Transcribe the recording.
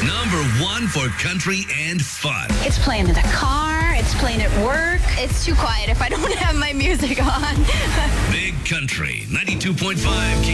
Number one for country and fun. It's playing in the car. It's playing at work. It's too quiet if I don't have my music on. Big Country 92.5